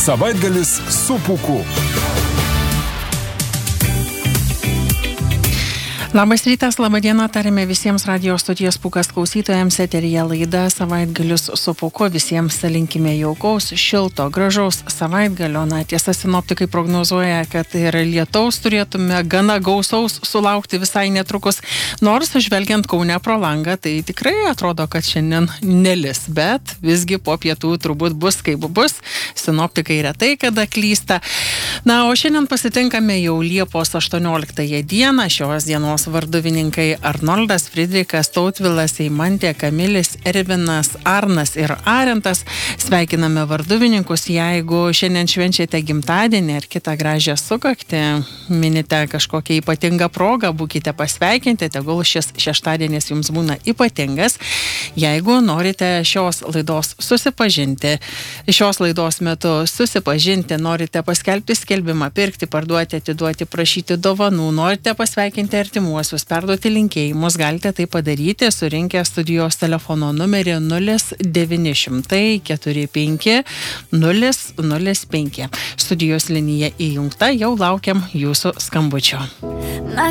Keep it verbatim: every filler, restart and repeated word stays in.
Savaitgalis su Pūku. Labas rytas, laba diena, tarėme visiems radio stoties Pūkas klausytojams, eteryje laida Savaitgalis su Pūku. Visiems linkime jaukaus, šilto, gražaus savaitgalio. Na, tiesa, sinoptikai prognozuoja, kad ir lietaus turėtume gana gausaus sulaukti visai netrukus. Nors, žvelgiant Kaune pro langą, tai tikrai atrodo, kad šiandien nelis, bet visgi po pietų turbūt bus kaip bus. Sinoptikai retai kada klysta. Na, o šiandien pasitinkame jau Liepos aštuonioliktąją dieną. Šios dienos varduvininkai Arnoldas, Fridrikas, Tautvilas, Eimantė, Kamilis, Ervinas, Arnas ir Arentas. Sveikiname varduvininkus, jeigu šiandien švenčiate gimtadienį ar kitą gražią sukaktį, minite kažkokią ypatingą progą, būkite pasveikinti, tegul šis šeštadienis jums būna ypatingas. Jeigu norite šios laidos susipažinti, šios laidos metu susipažinti, norite paskelbti skelbimą, pirkti, parduoti, atiduoti, prašyti dovanų, norite pasveikinti artimų, perduoti linkėjimus, galite tai padaryti, surinkę studijos telefono numerį nulis devyni šimtai keturi penki nulis nulis penki. Studijos linija įjungta, jau laukiam jūsų skambučio. Na